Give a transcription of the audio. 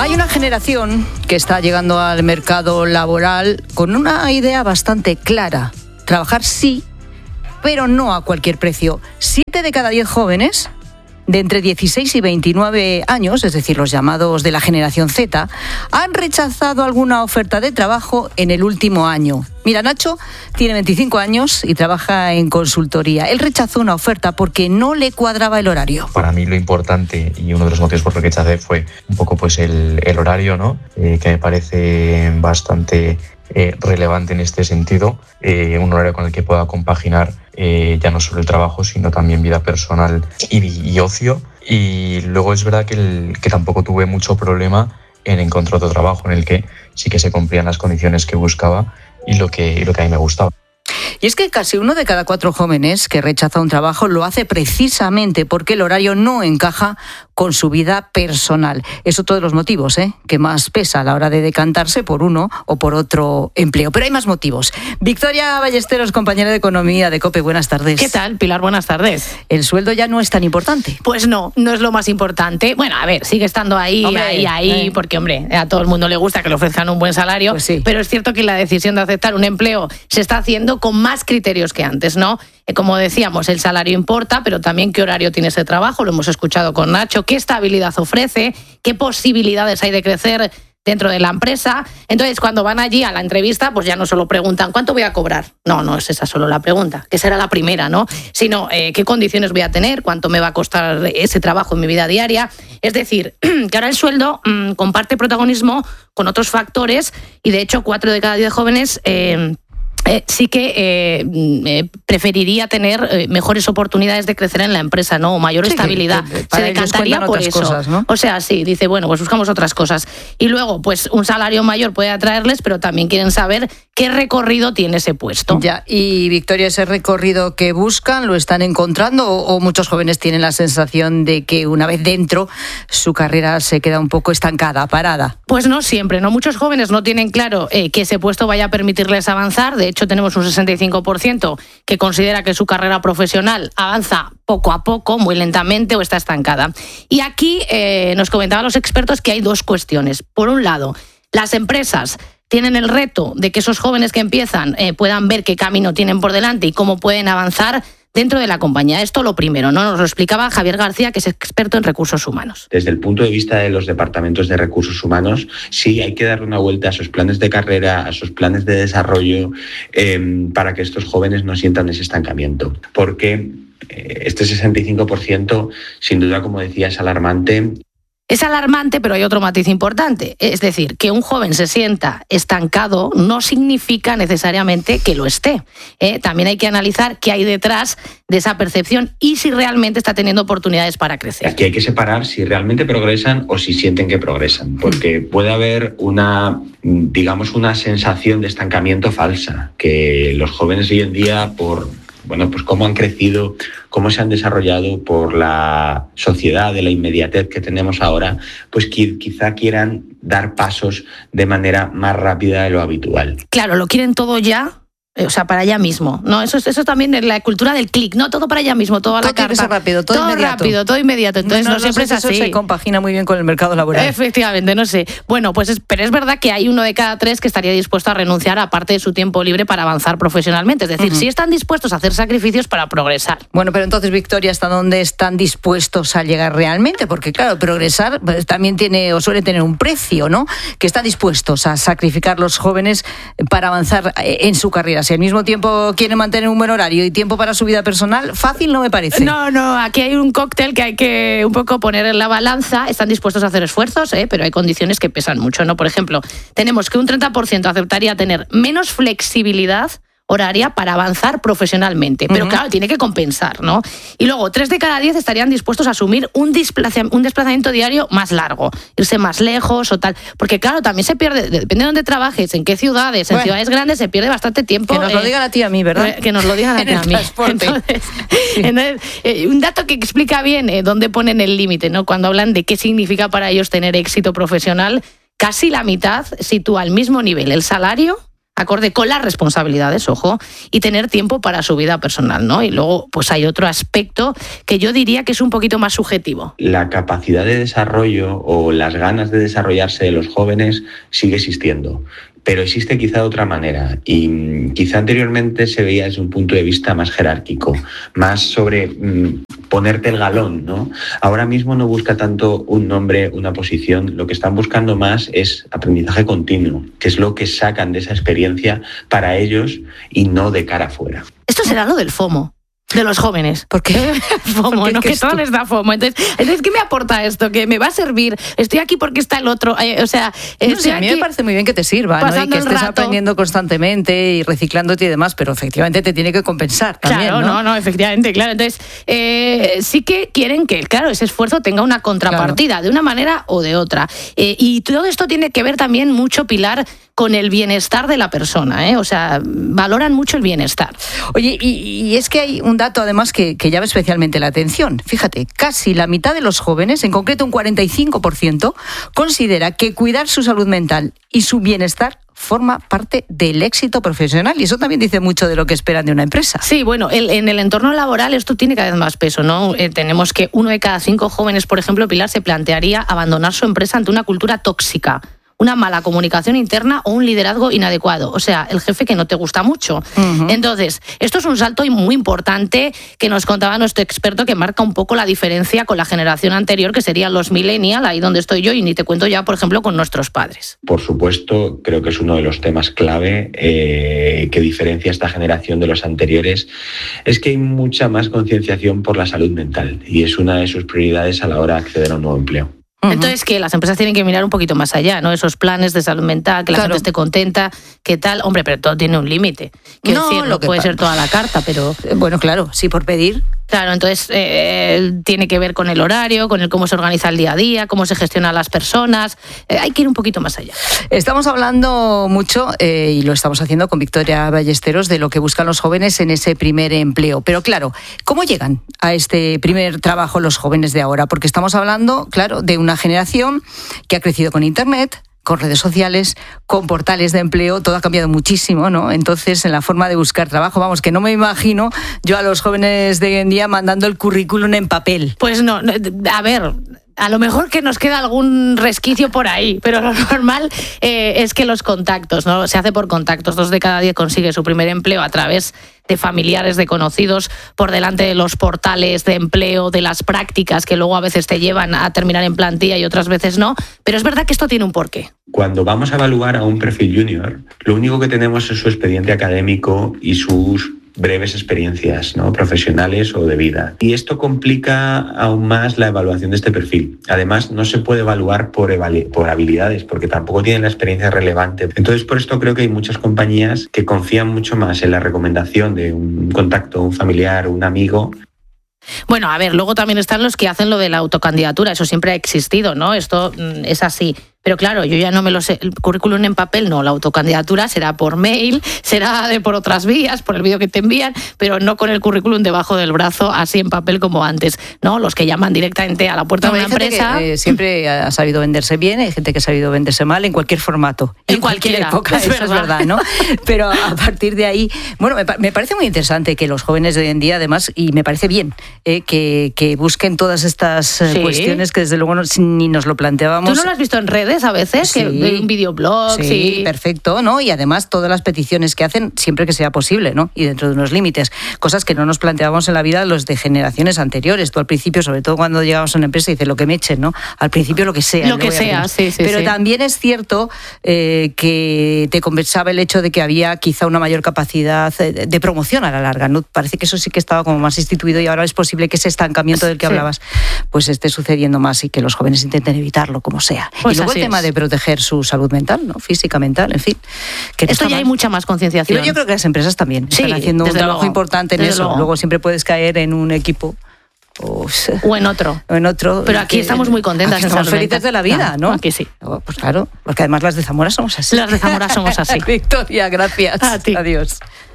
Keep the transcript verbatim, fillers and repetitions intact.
Hay una generación que está llegando al mercado laboral con una idea bastante clara. Trabajar sí, pero no a cualquier precio. Siete de cada diez jóvenes de entre dieciséis y veintinueve años, es decir, los llamados de la generación Z, han rechazado alguna oferta de trabajo en el último año. Mira, Nacho tiene veinticinco años y trabaja en consultoría. Él rechazó una oferta porque no le cuadraba el horario. Para mí lo importante y uno de los motivos por los que rechacé fue un poco pues el, el horario, ¿no? Eh, que me parece bastante eh, relevante en este sentido. Eh, un horario con el que pueda compaginar eh, ya no solo el trabajo, sino también vida personal y, y ocio. Y luego es verdad que, el, que tampoco tuve mucho problema en encontrar otro trabajo en el que sí que se cumplían las condiciones que buscaba y lo que, y lo que a mí me gustaba. Y es que casi uno de cada cuatro jóvenes que rechaza un trabajo lo hace precisamente porque el horario no encaja con su vida personal. Es otro de los motivos ¿eh? que más pesa a la hora de decantarse por uno o por otro empleo. Pero hay más motivos. Victoria Ballesteros, compañera de Economía de COPE, buenas tardes. ¿Qué tal, Pilar? Buenas tardes. ¿El sueldo ya no es tan importante? Pues no, no es lo más importante. Bueno, a ver, sigue estando ahí, hombre, ahí, ahí, eh. porque, hombre, a todo el mundo le gusta que le ofrezcan un buen salario, pues sí. Pero es cierto que la decisión de aceptar un empleo se está haciendo con más criterios que antes, ¿no? Como decíamos, el salario importa, pero también qué horario tiene ese trabajo, lo hemos escuchado con Nacho, qué estabilidad ofrece, qué posibilidades hay de crecer dentro de la empresa. Entonces, cuando van allí a la entrevista, pues ya no solo preguntan ¿cuánto voy a cobrar? No, no es esa solo la pregunta, que será la primera, ¿no? Sino eh, qué condiciones voy a tener, cuánto me va a costar ese trabajo en mi vida diaria. Es decir, que ahora el sueldo mmm, comparte protagonismo con otros factores y, de hecho, cuatro de cada diez jóvenes Eh, Eh, sí que eh, eh, preferiría tener eh, mejores oportunidades de crecer en la empresa, ¿no? O mayor sí, estabilidad. Que, que Se decantaría por eso. Cosas, ¿no? O sea, sí, dice, bueno, pues buscamos otras cosas. Y luego, pues un salario mayor puede atraerles, pero también quieren saber qué recorrido tiene ese puesto. Ya, y Victoria, ese recorrido que buscan, ¿lo están encontrando? O, o muchos jóvenes tienen la sensación de que una vez dentro, su carrera se queda un poco estancada, parada. Pues no siempre, ¿no? Muchos jóvenes no tienen claro eh, que ese puesto vaya a permitirles avanzar. De hecho, tenemos un sesenta y cinco por ciento que considera que su carrera profesional avanza poco a poco, muy lentamente o está estancada. Y aquí eh, nos comentaban los expertos que hay dos cuestiones. Por un lado, las empresas tienen el reto de que esos jóvenes que empiezan eh, puedan ver qué camino tienen por delante y cómo pueden avanzar dentro de la compañía. Esto lo primero, ¿no? Nos lo explicaba Javier García, que es experto en recursos humanos. Desde el punto de vista de los departamentos de recursos humanos, sí hay que darle una vuelta a esos planes de carrera, a esos planes de desarrollo, eh, para que estos jóvenes no sientan ese estancamiento. Porque eh, este sesenta y cinco por ciento, sin duda, como decía, es alarmante. Es alarmante, pero hay otro matiz importante. Es decir, que un joven se sienta estancado no significa necesariamente que lo esté. ¿eh? También hay que analizar qué hay detrás de esa percepción y si realmente está teniendo oportunidades para crecer. Aquí hay que separar si realmente progresan o si sienten que progresan, porque puede haber una, digamos, una sensación de estancamiento falsa, que los jóvenes hoy en día, por bueno, pues cómo han crecido, cómo se han desarrollado por la sociedad de la inmediatez que tenemos ahora, pues quizá quieran dar pasos de manera más rápida de lo habitual. Claro, lo quieren todo ya. O sea, para allá mismo, ¿no? Eso, eso también es la cultura del clic, ¿no? Todo para allá mismo, toda todo la carta. Todo rápido, todo, todo inmediato. rápido, todo inmediato. Entonces no, no, no siempre sé, es así. Eso se compagina muy bien con el mercado laboral. Efectivamente, no sé. Bueno, pues es, pero es verdad que hay uno de cada tres que estaría dispuesto a renunciar a parte de su tiempo libre para avanzar profesionalmente. Es decir, uh-huh. sí están dispuestos a hacer sacrificios para progresar. Bueno, pero entonces, Victoria, ¿hasta dónde están dispuestos a llegar realmente? Porque, claro, progresar pues, también tiene o suele tener un precio, ¿no? Que están dispuestos a sacrificar los jóvenes para avanzar en su carrera. Si al mismo tiempo quiere mantener un buen horario y tiempo para su vida personal, fácil no me parece. No, no, aquí hay un cóctel que hay que un poco poner en la balanza. Están dispuestos a hacer esfuerzos, ¿eh? Pero hay condiciones que pesan mucho, ¿no? Por ejemplo, tenemos que un treinta por ciento aceptaría tener menos flexibilidad horaria para avanzar profesionalmente. Pero uh-huh. claro, tiene que compensar, ¿no? Y luego, tres de cada diez estarían dispuestos a asumir un, desplaza- un desplazamiento diario más largo, irse más lejos o tal. Porque claro, también se pierde, depende de dónde trabajes, en qué ciudades, en bueno, ciudades grandes, se pierde bastante tiempo. Que nos eh, lo digan a ti a mí, ¿verdad? Que nos lo digan a ti a mí. Entonces, sí. entonces eh, un dato que explica bien eh, dónde ponen el límite, ¿no? Cuando hablan de qué significa para ellos tener éxito profesional, casi la mitad sitúa al mismo nivel el salario acorde con las responsabilidades, ojo, y tener tiempo para su vida personal, ¿no? Y luego, pues hay otro aspecto que yo diría que es un poquito más subjetivo. La capacidad de desarrollo o las ganas de desarrollarse de los jóvenes sigue existiendo. Pero existe quizá de otra manera y quizá anteriormente se veía desde un punto de vista más jerárquico, más sobre mmm, ponerte el galón, ¿no? Ahora mismo no busca tanto un nombre, una posición, lo que están buscando más es aprendizaje continuo, que es lo que sacan de esa experiencia para ellos y no de cara afuera. Esto será lo del FOMO. De los jóvenes. ¿Por qué? FOMO, ¿no? Que todo les da FOMO. Entonces, entonces, ¿qué me aporta esto? ¿Que me va a servir? Estoy aquí porque está el otro. Eh, o sea, no, sí, a mí me parece muy bien que te sirva, ¿no? Y que estés aprendiendo constantemente y reciclándote y demás, pero efectivamente te tiene que compensar también, claro, ¿no? no, no, efectivamente, claro. Entonces, eh, sí que quieren que, claro, ese esfuerzo tenga una contrapartida, claro, de una manera o de otra. Eh, y todo esto tiene que ver también mucho, Pilar, con el bienestar de la persona, ¿eh? O sea, valoran mucho el bienestar. Oye, y, y es que hay un dato además que, que llama especialmente la atención. Fíjate, casi la mitad de los jóvenes, en concreto un cuarenta y cinco por ciento, considera que cuidar su salud mental y su bienestar forma parte del éxito profesional, y eso también dice mucho de lo que esperan de una empresa. Sí, bueno, el, en el entorno laboral esto tiene cada vez más peso, ¿no? Eh, tenemos que uno de cada cinco jóvenes, por ejemplo, Pilar, se plantearía abandonar su empresa ante una cultura tóxica, una mala comunicación interna o un liderazgo inadecuado, o sea, el jefe que no te gusta mucho. Uh-huh. Entonces, esto es un salto muy importante que nos contaba nuestro experto, que marca un poco la diferencia con la generación anterior, que serían los millennials, ahí donde estoy yo, y ni te cuento ya, por ejemplo, con nuestros padres. Por supuesto, creo que es uno de los temas clave eh, que diferencia esta generación de los anteriores, es que hay mucha más concienciación por la salud mental, y es una de sus prioridades a la hora de acceder a un nuevo empleo. Entonces, que las empresas tienen que mirar un poquito más allá, ¿no? Esos planes de salud mental, que la claro. gente esté contenta, ¿qué tal? Hombre, pero todo tiene un límite. Quiero no, decir, no puede pa- ser toda la carta, pero... Bueno, claro, sí, por pedir. Claro, entonces eh, tiene que ver con el horario, con el cómo se organiza el día a día, cómo se gestionan las personas. Eh, hay que ir un poquito más allá. Estamos hablando mucho, eh, y lo estamos haciendo con Victoria Ballesteros, de lo que buscan los jóvenes en ese primer empleo. Pero claro, ¿cómo llegan a este primer trabajo los jóvenes de ahora? Porque estamos hablando, claro, de una generación que ha crecido con Internet, con redes sociales, con portales de empleo, todo ha cambiado muchísimo, ¿no? Entonces, en la forma de buscar trabajo, vamos, que no me imagino yo a los jóvenes de hoy en día mandando el currículum en papel. Pues no, a ver... A lo mejor que nos queda algún resquicio por ahí, pero lo normal eh, es que los contactos, ¿no? Se hace por contactos. Dos de cada diez consigue su primer empleo a través de familiares, de conocidos, por delante de los portales de empleo, de las prácticas que luego a veces te llevan a terminar en plantilla y otras veces no. Pero es verdad que esto tiene un porqué. Cuando vamos a evaluar a un perfil junior, lo único que tenemos es su expediente académico y sus breves experiencias, ¿no?, profesionales o de vida. Y esto complica aún más la evaluación de este perfil. Además, no se puede evaluar por, evali- por habilidades, porque tampoco tienen la experiencia relevante. Entonces, por esto creo que hay muchas compañías que confían mucho más en la recomendación de un contacto, un familiar, un amigo. Bueno, a ver, luego también están los que hacen lo de la autocandidatura. Eso siempre ha existido, ¿no? Esto mm, es así. Pero claro, yo ya no me lo sé. El currículum en papel no, la autocandidatura será por mail, será de por otras vías, por el vídeo que te envían, pero no con el currículum debajo del brazo, así en papel como antes, ¿no? Los que llaman directamente a la puerta no, de una hay gente empresa. Que, eh, siempre ha sabido venderse bien, hay gente que ha sabido venderse mal en cualquier formato. En, en cualquier época, es eso verdad. es verdad, ¿no? Pero a partir de ahí, bueno, me, me parece muy interesante que los jóvenes de hoy en día, además, y me parece bien, eh, que, que busquen todas estas eh, sí. cuestiones que desde luego no, ni nos lo planteábamos. ¿Tú no lo has visto en redes a veces? Sí. Que un videoblog, sí, sí, perfecto, ¿no? Y además todas las peticiones que hacen siempre que sea posible, ¿no? Y dentro de unos límites, cosas que no nos planteábamos en la vida los de generaciones anteriores. Tú al principio, sobre todo cuando llegabas a una empresa, dices lo que me echen, ¿no? Al principio lo que sea. Lo que sea, sí, sí. Pero sí. también es cierto eh, que te compensaba el hecho de que había quizá una mayor capacidad de, de promoción a la larga, ¿no? Parece que eso sí que estaba como más instituido y ahora es posible que ese estancamiento del que sí. hablabas pues esté sucediendo más y que los jóvenes intenten evitarlo como sea. Pues y luego el tema es. de proteger su salud mental, ¿no? Física, mental, en fin. Que Esto ya hay mucha más concienciación. Yo, yo creo que las empresas también sí, están haciendo un trabajo luego, importante en eso. Luego. luego siempre puedes caer en un equipo o, o en otro. O en otro. Pero aquí que, estamos muy contentas. Aquí estamos felices de la vida, ¿no? Aquí sí. Pues claro, porque además las de Zamora somos así. Las de Zamora somos así. Victoria, gracias. A ti. Adiós.